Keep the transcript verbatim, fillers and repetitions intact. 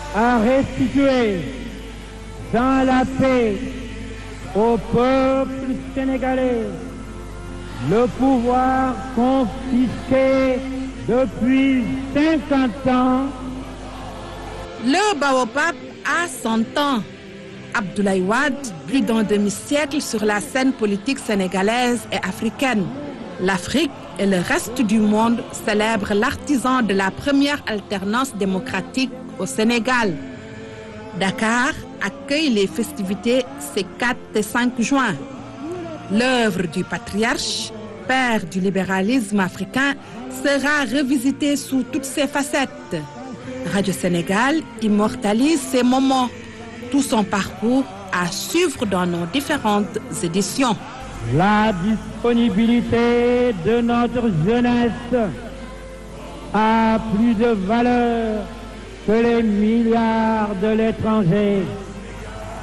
à restituer dans la paix au peuple sénégalais le pouvoir confisqué depuis cinquante ans. Le baobab a cent ans. Abdoulaye Wade, plus d'un demi-siècle sur la scène politique sénégalaise et africaine. L'Afrique et le reste du monde célèbrent l'artisan de la première alternance démocratique au Sénégal. Dakar accueille les festivités ces quatre et cinq juin. L'œuvre du patriarche, père du libéralisme africain, sera revisitée sous toutes ses facettes. Radio Sénégal immortalise ces moments, tout son parcours à suivre dans nos différentes éditions. La disponibilité de notre jeunesse a plus de valeur que les milliards de l'étranger.